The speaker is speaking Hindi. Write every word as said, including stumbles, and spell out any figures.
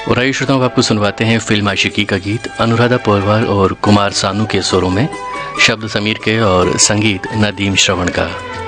और आइए श्रोताओं, आपको सुनवाते हैं फिल्म आशिकी का गीत अनुराधा पौडवाल और कुमार सानू के स्वरों में, शब्द समीर के और संगीत नदीम श्रवण का।